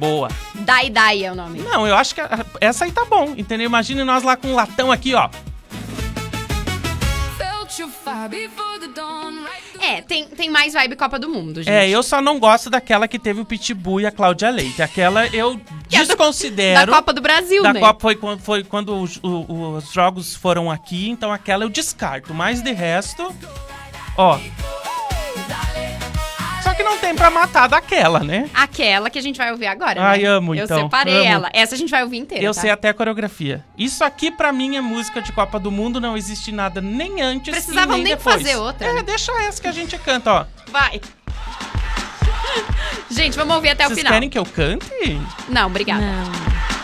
Boa. Dai Dai é o nome. Não, eu acho que essa aí tá bom, entendeu? Imagine nós lá com um latão aqui, ó. Tem mais vibe Copa do Mundo, gente. Eu só não gosto daquela que teve o Pitbull e a Cláudia Leite. Aquela eu desconsidero. Da Copa do Brasil, né? Da Copa foi quando os jogos foram aqui, então aquela eu descarto. Mas de resto, ó. Só que não tem pra matar daquela, né? Aquela que a gente vai ouvir agora, Ai, né? amo, Eu então. separei Amo. ela. Essa a gente vai ouvir inteira, Eu tá? sei até a coreografia. Isso aqui pra mim é música de Copa do Mundo, não existe nada nem antes Precisavam e nem nem depois. fazer outra, né? Deixa essa que a gente canta, ó. Vai. Gente, vamos ouvir até o Vocês final. querem que eu cante? Não, obrigada. Não.